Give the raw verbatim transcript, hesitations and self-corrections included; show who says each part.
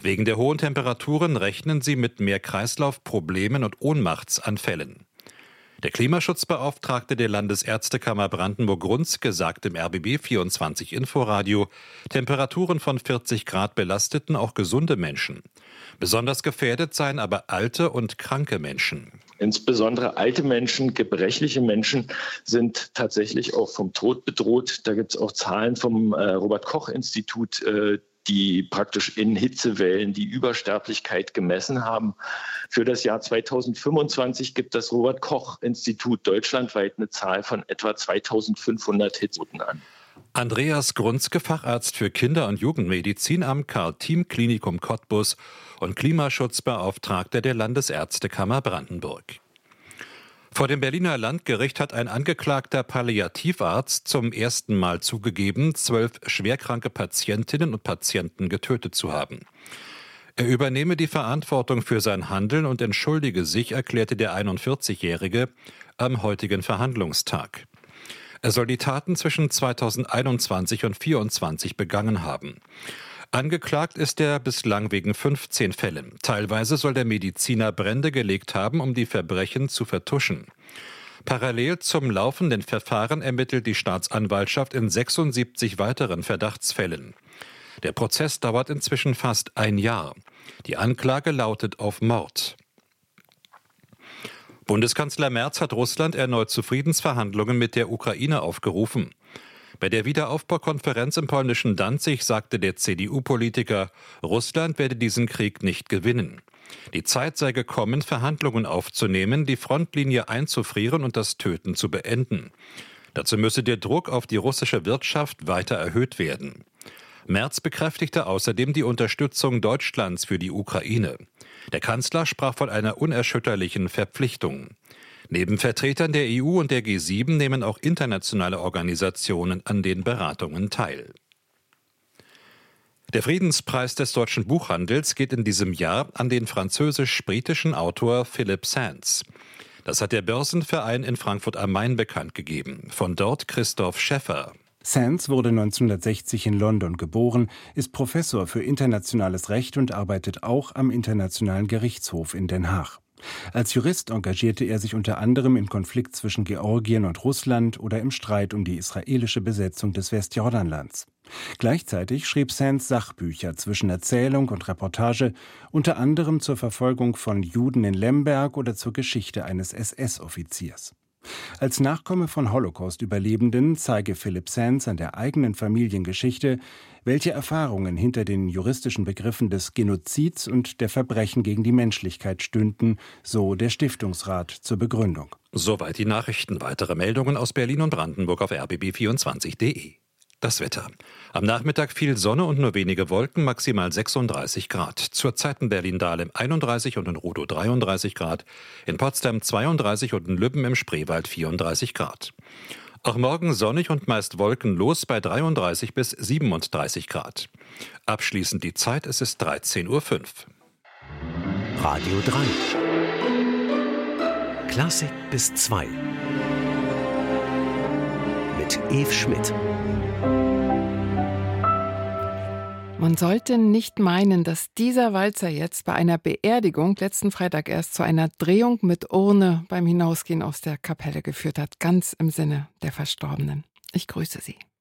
Speaker 1: Wegen der hohen Temperaturen rechnen sie mit mehr Kreislaufproblemen und Ohnmachtsanfällen. Der Klimaschutzbeauftragte der Landesärztekammer Brandenburg-Grunzke sagt im R B B vierundzwanzig Inforadio, Temperaturen von vierzig Grad belasteten auch gesunde Menschen. Besonders gefährdet seien aber alte und kranke Menschen.
Speaker 2: Insbesondere alte Menschen, gebrechliche Menschen sind tatsächlich auch vom Tod bedroht. Da gibt es auch Zahlen vom äh, Robert-Koch-Institut, äh, die praktisch in Hitzewellen die Übersterblichkeit gemessen haben. Für das Jahr zweitausendfünfundzwanzig gibt das Robert-Koch-Institut deutschlandweit eine Zahl von etwa zweitausendfünfhundert Hitzetoten an.
Speaker 1: Andreas Grunzke, Facharzt für Kinder- und Jugendmedizin am Karl-Thiem-Klinikum Cottbus und Klimaschutzbeauftragter der Landesärztekammer Brandenburg. Vor dem Berliner Landgericht hat ein angeklagter Palliativarzt zum ersten Mal zugegeben, zwölf schwerkranke Patientinnen und Patienten getötet zu haben. Er übernehme die Verantwortung für sein Handeln und entschuldige sich, erklärte der einundvierzigjährige am heutigen Verhandlungstag. Er soll die Taten zwischen zweitausendeinundzwanzig und zweitausendvierundzwanzig begangen haben. Angeklagt ist er bislang wegen fünfzehn Fällen. Teilweise soll der Mediziner Brände gelegt haben, um die Verbrechen zu vertuschen. Parallel zum laufenden Verfahren ermittelt die Staatsanwaltschaft in sechsundsiebzig weiteren Verdachtsfällen. Der Prozess dauert inzwischen fast ein Jahr. Die Anklage lautet auf Mord. Bundeskanzler Merz hat Russland erneut zu Friedensverhandlungen mit der Ukraine aufgerufen. Bei der Wiederaufbaukonferenz im polnischen Danzig sagte der C D U-Politiker, Russland werde diesen Krieg nicht gewinnen. Die Zeit sei gekommen, Verhandlungen aufzunehmen, die Frontlinie einzufrieren und das Töten zu beenden. Dazu müsse der Druck auf die russische Wirtschaft weiter erhöht werden. Merz bekräftigte außerdem die Unterstützung Deutschlands für die Ukraine. Der Kanzler sprach von einer unerschütterlichen Verpflichtung. Neben Vertretern der E U und der G sieben nehmen auch internationale Organisationen an den Beratungen teil. Der Friedenspreis des deutschen Buchhandels geht in diesem Jahr an den französisch-britischen Autor Philip Sands. Das hat der Börsenverein in Frankfurt am Main bekannt gegeben. Von dort Christoph Schäffer.
Speaker 3: Sands wurde neunzehnhundertsechzig in London geboren, ist Professor für internationales Recht und arbeitet auch am Internationalen Gerichtshof in Den Haag. Als Jurist engagierte er sich unter anderem im Konflikt zwischen Georgien und Russland oder im Streit um die israelische Besetzung des Westjordanlands. Gleichzeitig schrieb Sands Sachbücher zwischen Erzählung und Reportage, unter anderem zur Verfolgung von Juden in Lemberg oder zur Geschichte eines S S-Offiziers. Als Nachkomme von Holocaust-Überlebenden zeige Philip Sands an der eigenen Familiengeschichte, welche Erfahrungen hinter den juristischen Begriffen des Genozids und der Verbrechen gegen die Menschlichkeit stünden, so der Stiftungsrat zur Begründung.
Speaker 1: Soweit die Nachrichten. Weitere Meldungen aus Berlin und Brandenburg auf r b b vierundzwanzig punkt de. Das Wetter. Am Nachmittag viel Sonne und nur wenige Wolken, maximal sechsunddreißig Grad. Zurzeit in Berlin-Dahlem einunddreißig und in Rudow dreiunddreißig Grad, in Potsdam zweiunddreißig und in Lübben im Spreewald vierunddreißig Grad. Auch morgen sonnig und meist wolkenlos bei dreiunddreißig bis siebenunddreißig Grad. Abschließend die Zeit, es ist dreizehn Uhr fünf.
Speaker 4: Radio drei. Klassik bis zwei. Mit Eve Schmidt.
Speaker 5: Man sollte nicht meinen, dass dieser Walzer jetzt bei einer Beerdigung letzten Freitag erst zu einer Drehung mit Urne beim Hinausgehen aus der Kapelle geführt hat, ganz im Sinne der Verstorbenen. Ich grüße Sie.